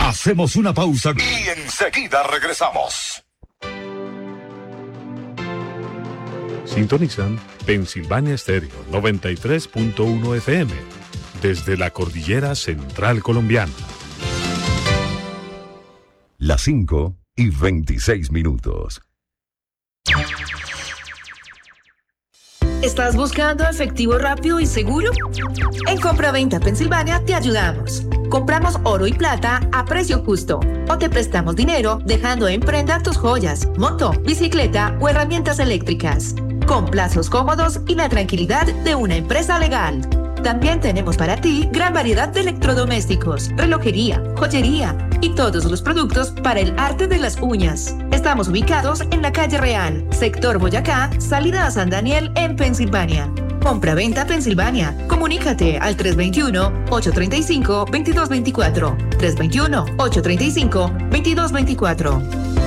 Hacemos una pausa y enseguida regresamos. Sintonizan Pensilvania Estéreo 93.1 FM desde la cordillera central colombiana. Las 5:26. ¿Estás buscando efectivo rápido y seguro? En Compra-Venta Pensilvania te ayudamos. Compramos oro y plata a precio justo. O te prestamos dinero dejando en prenda tus joyas, moto, bicicleta o herramientas eléctricas. Con plazos cómodos y la tranquilidad de una empresa legal. También tenemos para ti gran variedad de electrodomésticos, relojería, joyería y todos los productos para el arte de las uñas. Estamos ubicados en la calle Real, sector Boyacá, salida a San Daniel en Pensilvania. Compra-Venta Pensilvania. Comunícate al 321-835-2224. 321-835-2224.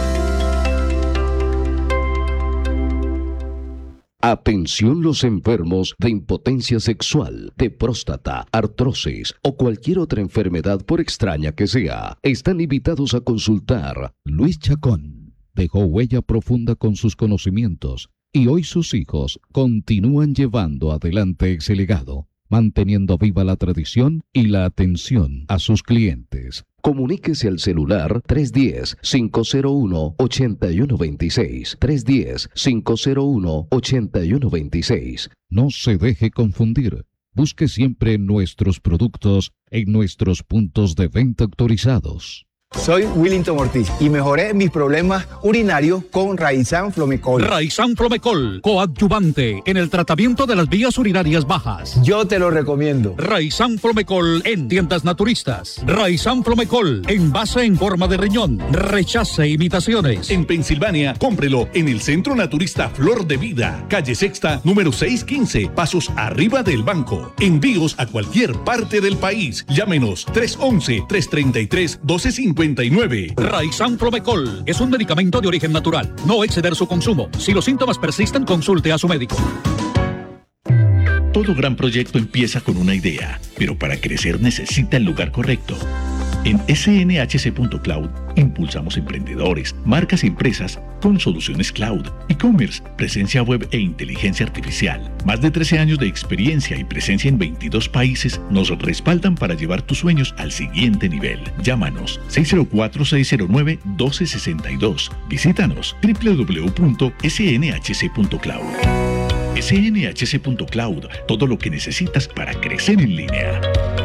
Atención los enfermos de impotencia sexual, de próstata, artrosis o cualquier otra enfermedad por extraña que sea. Están invitados a consultar. Luis Chacón dejó huella profunda con sus conocimientos y hoy sus hijos continúan llevando adelante ese legado, manteniendo viva la tradición y la atención a sus clientes. Comuníquese al celular 310-501-8126. 310-501-8126. No se deje confundir. Busque siempre nuestros productos en nuestros puntos de venta autorizados. Soy Willington Ortiz y mejoré mis problemas urinarios con Raizan Flomecol. Raizan Flomecol, coadyuvante en el tratamiento de las vías urinarias bajas. Yo te lo recomiendo. Raizan Flomecol en tiendas naturistas. Raizan Flomecol, envase en forma de riñón. Rechace imitaciones. En Pensilvania, cómprelo en el Centro Naturista Flor de Vida, calle Sexta, número 615, pasos arriba del banco. Envíos a cualquier parte del país. Llámenos 311-333-1250. Raizan Flomecol es un medicamento de origen natural. No exceder su consumo. Si los síntomas persisten, consulte a su médico. Todo gran proyecto empieza con una idea, pero para crecer necesita el lugar correcto. En SNHC.Cloud impulsamos emprendedores, marcas y empresas con soluciones cloud, e-commerce, presencia web e inteligencia artificial. Más de 13 años de experiencia y presencia en 22 países nos respaldan para llevar tus sueños al siguiente nivel. Llámanos 604-609-1262. Visítanos www.snhc.cloud. SNHC.Cloud, todo lo que necesitas para crecer en línea.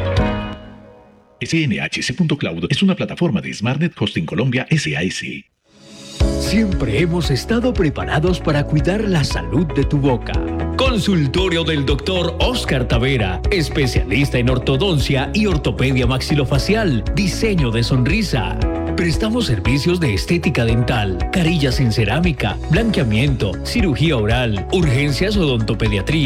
SNHC.Cloud es una plataforma de SmartNet Hosting Colombia SAS. Siempre hemos estado preparados para cuidar la salud de tu boca. Consultorio del Dr. Oscar Tavera, especialista en ortodoncia y ortopedia maxilofacial, diseño de sonrisa. Prestamos servicios de estética dental, carillas en cerámica, blanqueamiento, cirugía oral, urgencias odontopediatría.